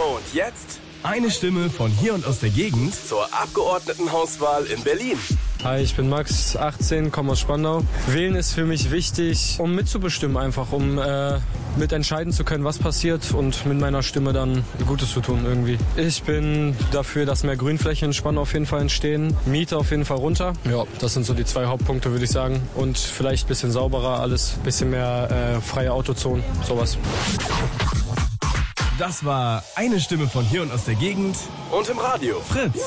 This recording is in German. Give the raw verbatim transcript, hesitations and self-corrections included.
Und jetzt eine Stimme von hier und aus der Gegend zur Abgeordnetenhauswahl in Berlin. Hi, ich bin Max, achtzehn, komme aus Spandau. Wählen ist für mich wichtig, um mitzubestimmen einfach, um äh, mitentscheiden zu können, was passiert und mit meiner Stimme dann Gutes zu tun irgendwie. Ich bin dafür, dass mehr Grünflächen in Spandau auf jeden Fall entstehen. Miete auf jeden Fall runter. Ja, das sind so die zwei Hauptpunkte, würde ich sagen. Und vielleicht ein bisschen sauberer alles, ein bisschen mehr äh, freie Autozonen, sowas. Das war eine Stimme von hier und aus der Gegend Und im Radio Fritz.